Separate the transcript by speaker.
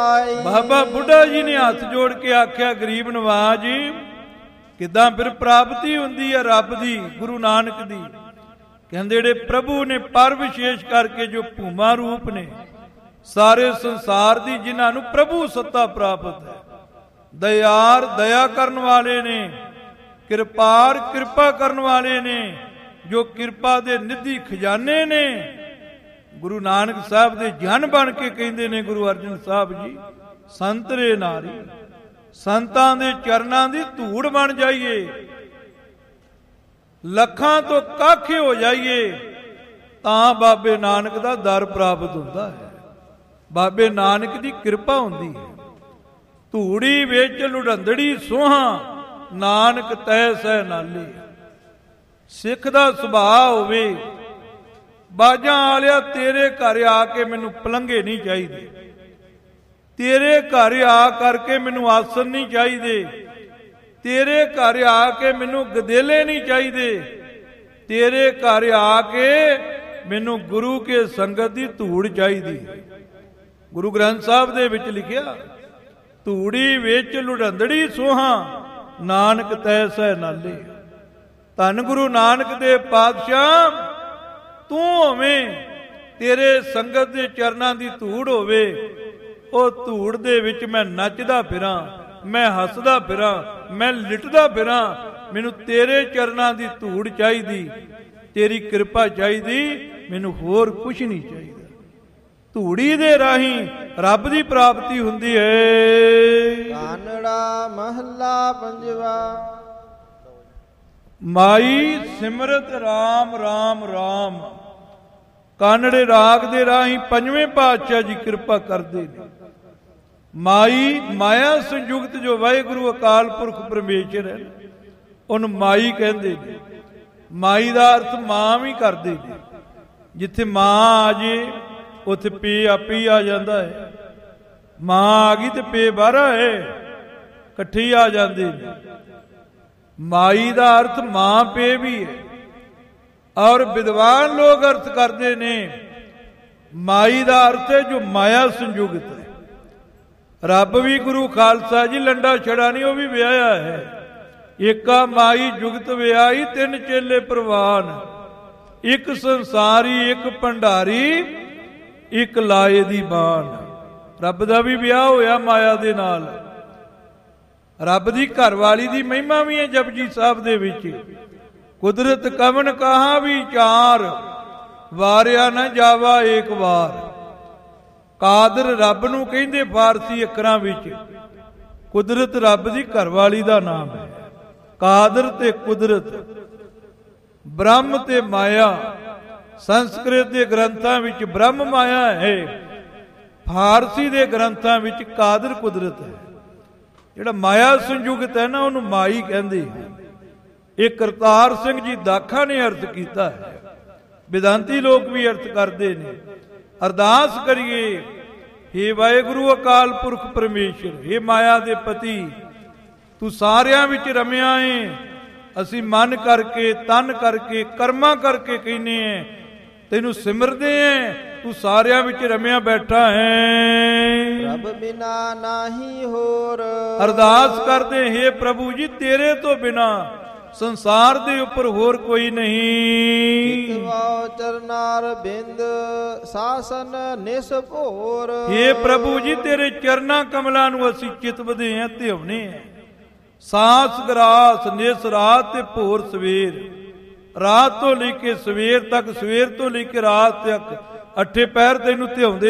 Speaker 1: ਬਾਬਾ ਬੁੱਢਾ ਜੀ ਨੇ ਹੱਥ ਜੋੜ ਕੇ ਆਖਿਆ, ਗਰੀਬ ਨਵਾਜ ਕਿੱਦਾਂ ਫਿਰ ਪ੍ਰਾਪਤੀ ਹੁੰਦੀ ਹੈ ਰੱਬ ਦੀ, ਗੁਰੂ ਨਾਨਕ ਦੀ? ਕਹਿੰਦੇ ਜਿਹੜੇ ਪ੍ਰਭੂ ਨੇ ਪਰ ਵਿਸ਼ੇਸ਼ ਕਰਕੇ ਜੋ ਭੂਮਾ ਰੂਪ ਨੇ ਸਾਰੇ ਸੰਸਾਰ ਦੀ, ਜਿਨ੍ਹਾਂ ਨੂੰ ਪ੍ਰਭੂ ਸੱਤਾ ਪ੍ਰਾਪਤ ਹੈ, ਦਇਆਰ ਦਇਆ ਕਰਨ ਵਾਲੇ ਨੇ, ਕਿਰਪਾਰ ਕਿਰਪਾ ਕਰਨ ਵਾਲੇ ਨੇ, ਜੋ ਕਿਰਪਾ ਦੇ ਨਿਧੀ ਖਜ਼ਾਨੇ ਨੇ, ਗੁਰੂ ਨਾਨਕ ਸਾਹਿਬ ਦੇ ਜਨ ਬਣ ਕੇ ਕਹਿੰਦੇ ਨੇ ਗੁਰੂ ਅਰਜਨ ਸਾਹਿਬ ਜੀ, ਸੰਤਰੇ ਨਾਰੀ, ਸੰਤਾਂ ਦੇ ਚਰਨਾਂ ਦੀ ਧੂੜ ਬਣ ਜਾਈਏ, ਲੱਖਾਂ ਤੋਂ ਕਾਖੇ ਹੋ ਜਾਈਏ, ਤਾਂ ਬਾਬੇ ਨਾਨਕ ਦਾ ਦਰ ਪ੍ਰਾਪਤ ਹੁੰਦਾ ਹੈ। ਬਾਬੇ ਨਾਨਕ ਦੀ ਕਿਰਪਾ ਹੁੰਦੀ ਹੈ। ਧੂੜੀ ਵਿੱਚ ਲੁੜੰਦੜੀ ਸੋਹਾਂ, ਨਾਨਕ ਤੈ ਸਹਿ ਨਾਲੇ। ਸਿੱਖ ਦਾ ਸੁਭਾਅ ਹੋਵੇ, ਬਾਜਾਂ ਵਾਲਿਆ ਤੇਰੇ ਘਰ ਆ ਕੇ ਮੈਨੂੰ ਪਲੰਘੇ ਨਹੀਂ ਚਾਹੀਦੇ, ਤੇਰੇ ਘਰ ਆ ਕਰਕੇ ਮੈਨੂੰ ਆਸਨ ਨਹੀਂ ਚਾਹੀਦੇ, ਤੇਰੇ ਘਰ ਆ ਕੇ ਮੈਨੂੰ ਗਦੇਲੇ ਨਹੀਂ ਚਾਹੀਦੇ, ਤੇਰੇ ਘਰ ਆ ਕੇ ਮੈਨੂੰ ਗੁਰੂ ਕੇ ਸੰਗਤ ਦੀ ਧੂੜ ਚਾਹੀਦੀ। ਗੁਰੂ ਗ੍ਰੰਥ ਸਾਹਿਬ ਦੇ ਵਿੱਚ ਲਿਖਿਆ, ਧੂੜੀ ਵਿੱਚ ਲੁੜੰਦੜੀ ਸੋਹਾਂ, ਨਾਨਕ ਤੈ ਸਹਿ ਨਾਲੇ। ਧੰਨ ਗੁਰੂ ਨਾਨਕ ਦੇ ਪਾਤਸ਼ਾਹ, ਤੂੰ ਹੋਵੇਂ, ਤੇਰੇ ਸੰਗਤ ਦੇ ਚਰਨਾਂ ਦੀ ਧੂੜ ਹੋਵੇ, ਉਹ ਧੂੜ ਦੇ ਵਿੱਚ ਮੈਂ ਨੱਚਦਾ ਫਿਰਾਂ, ਮੈਂ ਹੱਸਦਾ ਫਿਰਾਂ, ਮੈਂ ਲਿਟਦਾ ਫਿਰਾਂ, ਮੈਨੂੰ ਤੇਰੇ ਚਰਨਾਂ ਦੀ ਧੂੜ ਚਾਹੀਦੀ, ਤੇਰੀ ਕਿਰਪਾ ਚਾਹੀਦੀ, ਮੈਨੂੰ ਹੋਰ ਕੁਝ ਨਹੀਂ ਚਾਹੀਦਾ। ਧੂੜੀ ਦੇ ਰਾਹੀਂ ਰੱਬ ਦੀ ਪ੍ਰਾਪਤੀ ਹੁੰਦੀ ਹੈ।
Speaker 2: ਕਾਨੜਾ ਮਹੱਲਾ ਪੰਜਵਾ।
Speaker 1: ਮਾਈ ਸਿਮਰਤ ਰਾਮ ਰਾਮ ਰਾਮ। ਕਾਨੜੇ ਰਾਗ ਦੇ ਰਾਹੀਂ ਪੰਜਵੇਂ ਪਾਤਸ਼ਾਹ ਜੀ ਕਿਰਪਾ ਕਰਦੇ ਨੇ। ਮਾਈ ਮਾਇਆ ਸੰਯੁਕਤ ਜੋ ਵਾਹਿਗੁਰੂ ਅਕਾਲ ਪੁਰਖ ਪਰਮੇਸ਼ਰ ਹੈ, ਉਹਨੂੰ ਮਾਈ ਕਹਿੰਦੇ ਨੇ। ਮਾਈ ਦਾ ਅਰਥ ਮਾਂ ਵੀ ਕਰਦੇ ਨੇ। ਜਿੱਥੇ ਮਾਂ ਆ ਜੇ ਉੱਥੇ ਪੇ ਆਪੇ ਹੀ ਆ ਜਾਂਦਾ ਹੈ। ਮਾਂ ਆ ਗਈ ਤੇ ਪੇ ਬਾਹਰ ਹੈ, ਇਕੱਠੇ ਆ ਜਾਂਦੇ ਨੇ। ਮਾਈ ਦਾ ਅਰਥ ਮਾਂ ਪੇ ਵੀ ਹੈ। ਔਰ ਵਿਦਵਾਨ ਲੋਕ ਅਰਥ ਕਰਦੇ ਨੇ, ਮਾਈ ਦਾ ਅਰਥ ਹੈ ਜੋ ਮਾਇਆ ਸੰਯੁਗਤ ਹੈ। ਰੱਬ ਵੀ ਗੁਰੂ ਖਾਲਸਾ ਜੀ ਲੰਡਾ ਛੜਾ ਨਹੀਂ, ਉਹ ਵੀ ਵਿਆਹਿਆ ਹੈ। ਏਕਾ ਮਾਈ ਜੁਗਤ ਵਿਆਹੀ, ਤਿੰਨ ਚੇਲੇ ਪ੍ਰਵਾਨ, ਇੱਕ ਸੰਸਾਰੀ ਇੱਕ ਭੰਡਾਰੀ, ਇੱਕ ਲਾਏ ਦੀ ਬਾਣ। ਰੱਬ ਦਾ ਵੀ ਵਿਆਹ ਹੋਇਆ ਮਾਇਆ ਦੇ ਨਾਲ। ਰੱਬ ਦੀ ਘਰਵਾਲੀ ਦੀ ਮਹਿਮਾ ਵੀ ਹੈ ਜਪਜੀ ਸਾਹਿਬ ਦੇ ਵਿੱਚ। ਕੁਦਰਤ ਕਵਨ ਕਹਾ ਵਿਚਾਰ, ਵਾਰਿਆ ਨਾ ਜਾਵਾ ਏਕ ਵਾਰ। ਕਾਦਰ ਰੱਬ ਨੂੰ ਕਹਿੰਦੇ ਫਾਰਸੀ ਅੱਖਰਾਂ ਵਿੱਚ। ਕੁਦਰਤ ਰੱਬ ਦੀ ਘਰਵਾਲੀ ਦਾ ਨਾਮ ਹੈ। ਕਾਦਰ ਤੇ ਕੁਦਰਤ, ਬ੍ਰਹਮ ਤੇ ਮਾਇਆ। ਸੰਸਕ੍ਰਿਤ ਦੇ ਗ੍ਰੰਥਾਂ ਵਿੱਚ ਬ੍ਰਹਮ ਮਾਇਆ ਹੈ, ਫਾਰਸੀ ਦੇ ਗ੍ਰੰਥਾਂ ਵਿੱਚ ਕਾਦਰ ਕੁਦਰਤ ਹੈ। ਜਿਹੜਾ ਮਾਇਆ ਸੰਯੁਗਤ ਹੈ ਨਾ, ਉਹਨੂੰ ਮਾਈ ਕਹਿੰਦੇ। ਇਹ ਕਰਤਾਰ ਸਿੰਘ ਜੀ ਦਾਖਾ ਨੇ ਅਰਥ ਕੀਤਾ ਹੈ। ਵਿਦਾਂਤੀ ਲੋਕ ਵੀ ਅਰਥ ਕਰਦੇ ਨੇ। ਅਰਦਾਸ ਕਰੀਏ, ਹੇ ਵਾਹਿਗੁਰੂ ਅਕਾਲ ਪੁਰਖ ਪਰਮੇਸ਼ਰ, ਹੇ ਮਾਇਆ ਦੇ ਪਤੀ, ਤੂੰ ਸਾਰਿਆਂ ਵਿੱਚ ਰਮਿਆ ਏ। ਅਸੀਂ ਮਨ ਕਰਕੇ, ਤਨ ਕਰਕੇ, ਕਰਮਾਂ ਕਰਕੇ ਕਹਿੰਦੇ ਆਂ, ਤੈਨੂੰ ਸਿਮਰਦੇ ਆਂ, ਤੂੰ ਸਾਰਿਆਂ ਵਿੱਚ ਰਮਿਆ ਬੈਠਾ ਹੈ।
Speaker 2: ਰੱਬ ਬਿਨਾ ਨਾਹੀ ਹੋਰ।
Speaker 1: ਅਰਦਾਸ ਕਰਦੇ, ਹੇ ਪ੍ਰਭੂ ਜੀ, ਤੇਰੇ ਤੋਂ ਬਿਨਾ ਸੰਸਾਰ ਦੇ ਉੱਪਰ ਹੋਰ ਕੋਈ ਨਹੀਂ।
Speaker 2: ਕਿਤਵਾ ਚਰਨਾਰ ਬਿੰਦ ਸਾਸਨ ਨਿਸਭੋਰ।
Speaker 1: ਹੇ ਪ੍ਰਭੂ ਜੀ, ਤੇਰੇ ਚਰਨਾਂ ਕਮਲਾਂ ਨੂੰ ਅਸੀਂ ਚਿਤਵਦੇ ਆਂ, ਧਿਆਉਨੇ ਆਂ। ਸਾਸ ਗਰਾਸ ਨਿਸ ਰਾਤ ਤੇ ਭੋਰ ਸਵੇਰ। ਰਾਤ ਤੋਂ ਲੈ ਕੇ ਸਵੇਰ ਤੱਕ, ਸਵੇਰ ਤੋਂ ਲੈ ਕੇ ਰਾਤ ਤੱਕ, ਅੱਠੇ ਪਹਿਰ ਤੈਨੂੰ ਧਿਆਉਂਦੇ